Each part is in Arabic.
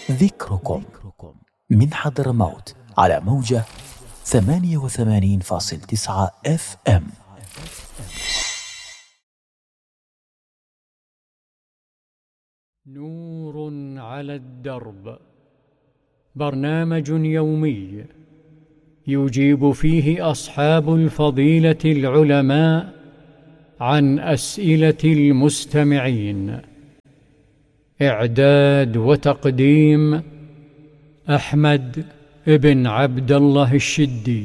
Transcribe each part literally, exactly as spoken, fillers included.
ذكركم من حضرموت على موجة ثمانية وثمانين فاصل تسعة اف ام. نور على الدرب، برنامج يومي يجيب فيه أصحاب الفضيلة العلماء عن أسئلة المستمعين. إعداد وتقديم أحمد بن عبد الله الشدي.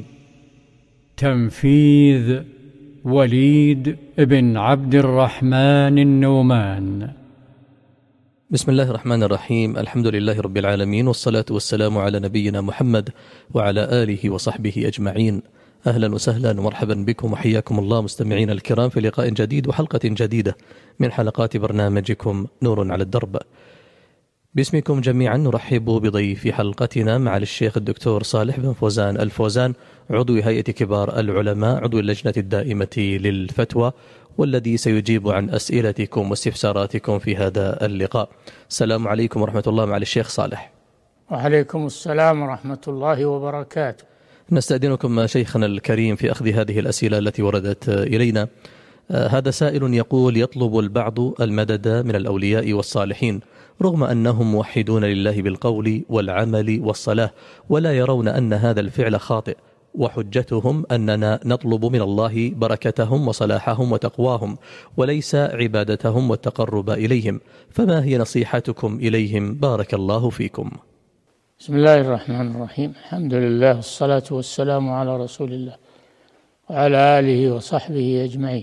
تنفيذ وليد بن عبد الرحمن النومان. بسم الله الرحمن الرحيم. الحمد لله رب العالمين، والصلاة والسلام على نبينا محمد وعلى آله وصحبه أجمعين. أهلا وسهلا ومرحبا بكم وحياكم الله مستمعين الكرام في لقاء جديد وحلقة جديدة من حلقات برنامجكم نور على الدرب. باسمكم جميعا نرحب بضيف حلقتنا مع الشيخ الدكتور صالح بن فوزان الفوزان، عضو هيئة كبار العلماء، عضو اللجنة الدائمة للفتوى، والذي سيجيب عن أسئلتكم واستفساراتكم في هذا اللقاء. السلام عليكم ورحمة الله مع الشيخ صالح. وعليكم السلام ورحمة الله وبركاته. نستأذنكم شيخنا الكريم في أخذ هذه الأسئلة التي وردت إلينا. هذا سائل يقول: يطلب البعض المدد من الأولياء والصالحين رغم أنهم موحدون لله بالقول والعمل والصلاة، ولا يرون أن هذا الفعل خاطئ، وحجتهم أننا نطلب من الله بركتهم وصلاحهم وتقواهم وليس عبادتهم والتقرب إليهم، فما هي نصيحتكم إليهم؟ بارك الله فيكم. بسم الله الرحمن الرحيم. الحمد لله والصلاة والسلام على رسول الله وعلى آله وصحبه أجمعين.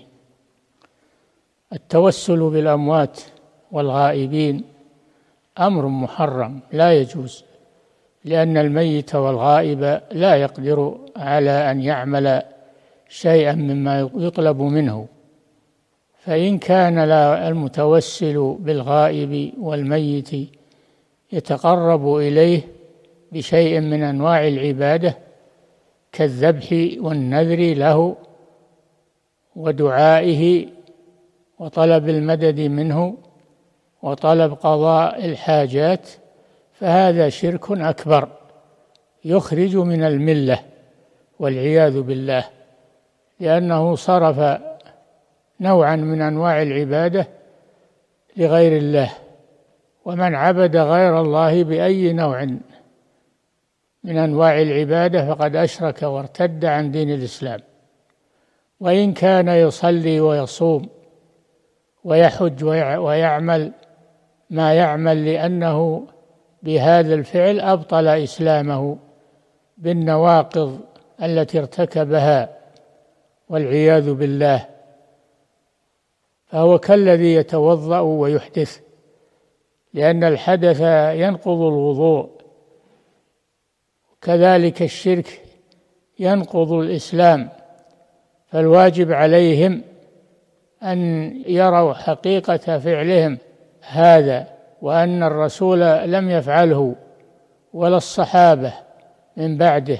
التوسل بالأموات والغائبين أمر محرم لا يجوز، لأن الميت والغائب لا يقدر على أن يعمل شيئا مما يطلب منه، فإن كان المتوسل بالغائب والميت يتقرب إليه بشيء من أنواع العبادة كالذبح والنذر له ودعائه وطلب المدد منه وطلب قضاء الحاجات، فهذا شرك أكبر يخرج من الملة والعياذ بالله، لأنه صرف نوعا من أنواع العبادة لغير الله، ومن عبد غير الله بأي نوع من أنواع العبادة فقد أشرك وارتد عن دين الإسلام. وإن كان يصلي ويصوم ويحج ويعمل ما يعمل لأنه بهذا الفعل أبطل إسلامه بالنواقض التي ارتكبها والعياذ بالله، فهو كالذي يتوضأ ويحدث، لأن الحدث ينقض الوضوء، كذلك الشرك ينقض الإسلام. فالواجب عليهم أن يروا حقيقة فعلهم هذا، وأن الرسول لم يفعله ولا الصحابة من بعده،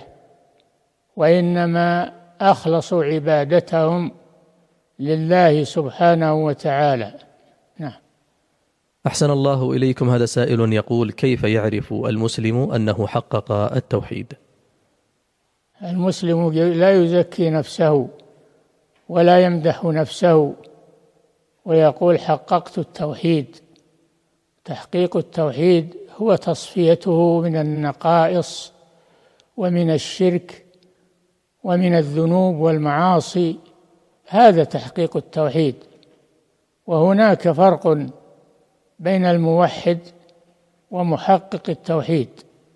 وإنما أخلصوا عبادتهم لله سبحانه وتعالى. نعم. أحسن الله إليكم. هذا سائل يقول: كيف يعرف المسلم أنه حقق التوحيد؟ المسلم لا يزكي نفسه ولا يمدح نفسه ويقول حققت التوحيد. تحقيق التوحيد هو تصفيته من النقائص ومن الشرك ومن الذنوب والمعاصي، هذا تحقيق التوحيد. وهناك فرق بين الموحد ومحقق التوحيد.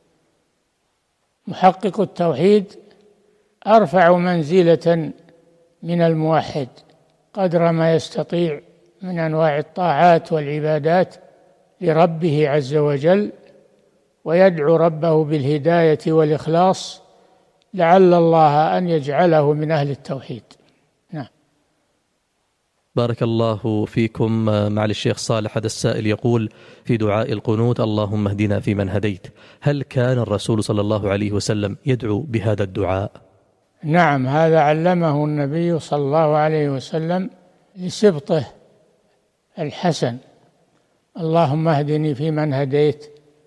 محقق التوحيد أرفع منزلة من الموحد قدر ما يستطيع من أنواع الطاعات والعبادات لربه عز وجل، ويدعو ربه بالهداية والإخلاص لعل الله أن يجعله من أهل التوحيد. نعم. بارك الله فيكم. مع الشيخ صالح، هذا السائل يقول في دعاء القنوت: اللهم اهدنا فيمن هديت، هل كان الرسول صلى الله عليه وسلم يدعو بهذا الدعاء؟ نعم، هذا علمه النبي صلى الله عليه وسلم لسبطه الحسن: اللهم اهدني فيمن هديت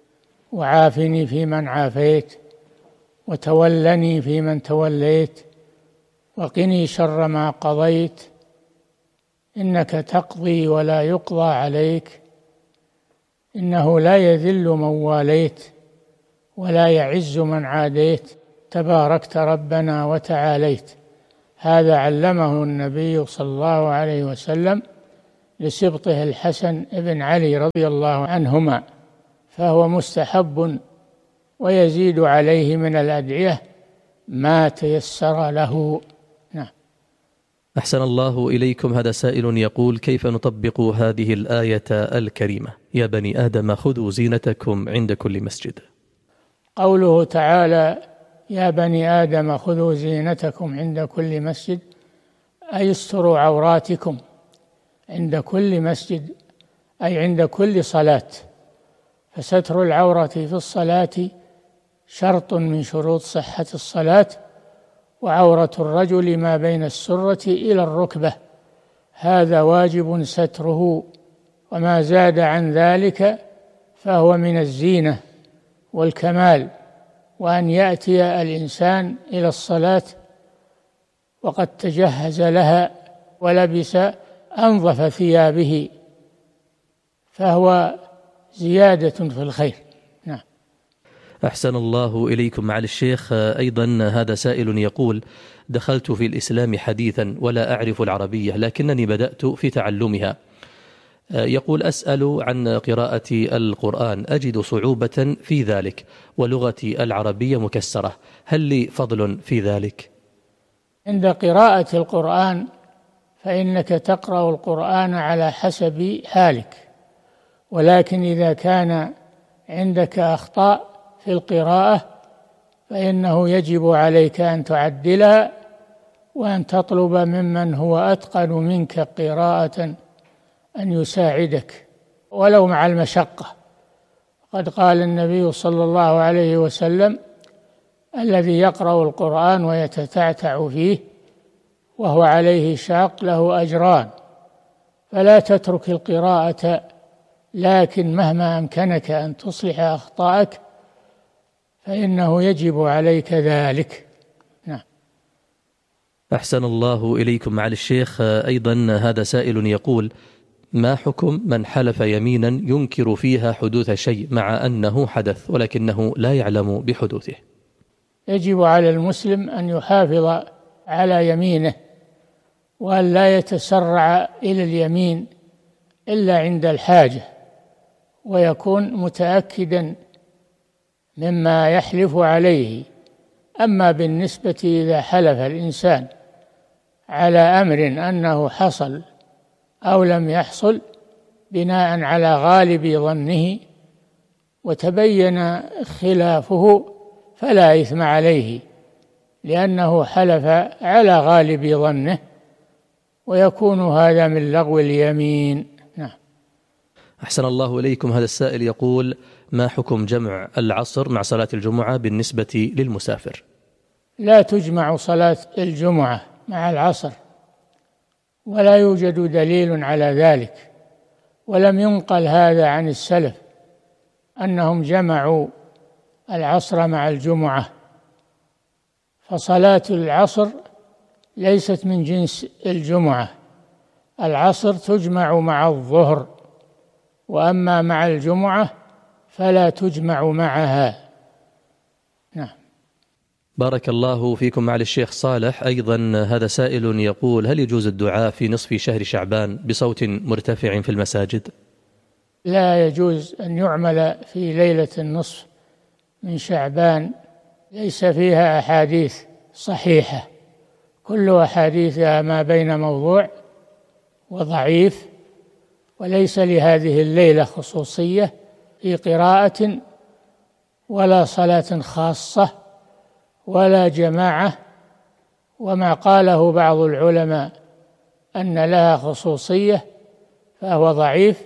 وعافني فيمن عافيت، وتولني فيمن توليت، وقني شر ما قضيت، إنك تقضي ولا يقضى عليك، إنه لا يذل من واليت ولا يعز من عاديت، تباركت ربنا وتعاليت. هذا علمه النبي صلى الله عليه وسلم لسبطه الحسن بن علي رضي الله عنهما، فهو مستحب ويزيد عليه من الأدعية ما تيسر له. نعم. أحسن الله إليكم. هذا سائل يقول: كيف نطبق هذه الآية الكريمة: يا بني آدم خذوا زينتكم عند كل مسجد؟ قوله تعالى: يا بني آدم خذوا زينتكم عند كل مسجد، أي استروا عوراتكم عند كل مسجد، أي عند كل صلاة. فستر العورة في الصلاة شرط من شروط صحة الصلاة، وعورة الرجل ما بين السرة إلى الركبة، هذا واجب ستره، وما زاد عن ذلك فهو من الزينة والكمال. وأن يأتي الإنسان إلى الصلاة وقد تجهز لها ولبس أنظف ثيابه، فهو زيادة في الخير. نعم. أحسن الله إليكم. معالي الشيخ، أيضا هذا سائل يقول: دخلت في الإسلام حديثا ولا أعرف العربية، لكنني بدأت في تعلمها. يقول: أسأل عن قراءة القرآن، أجد صعوبة في ذلك، ولغتي العربية مكسرة، هل لي فضل في ذلك؟ عند قراءة القرآن فإنك تقرأ القرآن على حسب حالك، ولكن إذا كان عندك أخطاء في القراءة فإنه يجب عليك أن تعدلها، وأن تطلب ممن هو أتقن منك قراءة أن يساعدك ولو مع المشقة. قد قال النبي صلى الله عليه وسلم: الذي يقرأ القرآن ويتتعتع فيه وهو عليه شاق له أجران. فلا تترك القراءة، لكن مهما أمكنك أن تصلح أخطاءك فإنه يجب عليك ذلك. نعم. أحسن الله إليكم. معالي الشيخ، أيضا هذا سائل يقول: ما حكم من حلف يمينا ينكر فيها حدوث شيء مع أنه حدث ولكنه لا يعلم بحدوثه؟ يجب على المسلم أن يحافظ على يمينه، وأن لا يتسرع إلى اليمين إلا عند الحاجة، ويكون متأكدا مما يحلف عليه. أما بالنسبة إذا حلف الإنسان على أمر أنه حصل أو لم يحصل بناء على غالب ظنه وتبين خلافه فلا إثم عليه، لأنه حلف على غالب ظنه، ويكون هذا من لغو اليمين. نعم. أحسن الله إليكم. هذا السائل يقول: ما حكم جمع العصر مع صلاة الجمعة بالنسبة للمسافر؟ لا تجمع صلاة الجمعة مع العصر، ولا يوجد دليل على ذلك، ولم ينقل هذا عن السلف أنهم جمعوا العصر مع الجمعة. فصلاة العصر ليست من جنس الجمعة، العصر تجمع مع الظهر، وأما مع الجمعة فلا تجمع معها. نعم. بارك الله فيكم. معالي الشيخ صالح، أيضا هذا سائل يقول: هل يجوز الدعاء في نصف شهر شعبان بصوت مرتفع في المساجد؟ لا يجوز أن يعمل في ليلة النصف من شعبان، ليس فيها أحاديث صحيحة، كل أحاديثها ما بين موضوع وضعيف، وليس لهذه الليلة خصوصية في قراءة ولا صلاة خاصة ولا جماعة. وما قاله بعض العلماء أن لها خصوصية فهو ضعيف،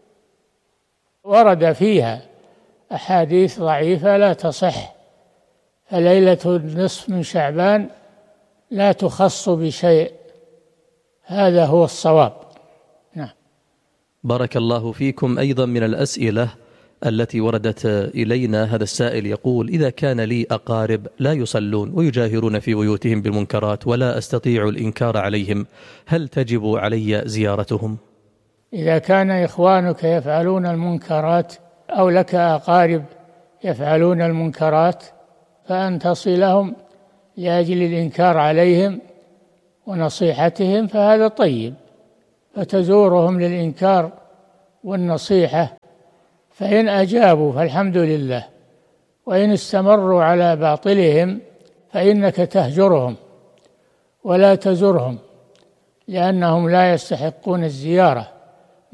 ورد فيها أحاديث ضعيفة لا تصح، فليلة النصف من شعبان لا تخص بشيء، هذا هو الصواب. نعم. بارك الله فيكم. أيضا من الأسئلة التي وردت إلينا. هذا السائل يقول: إذا كان لي أقارب لا يصلون ويجاهرون في بيوتهم بالمنكرات ولا أستطيع الإنكار عليهم، هل تجب علي زيارتهم؟ إذا كان إخوانك يفعلون المنكرات أو لك أقارب يفعلون المنكرات فأن تصلهم لأجل الإنكار عليهم ونصيحتهم فهذا طيب، فتزورهم للإنكار والنصيحة، فإن أجابوا فالحمد لله، وإن استمروا على باطلهم فإنك تهجرهم ولا تزرهم، لأنهم لا يستحقون الزيارة.